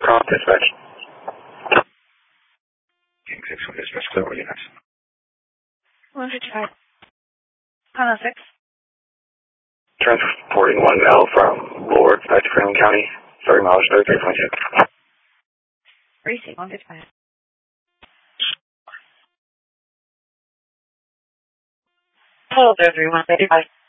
Call dispatch. King 6 dispatch, clear what units. 155. Honda 6. Transporting 1L from Lord back to Franklin County. 30 miles, 33.2. Racing 155. Hello there, 3135.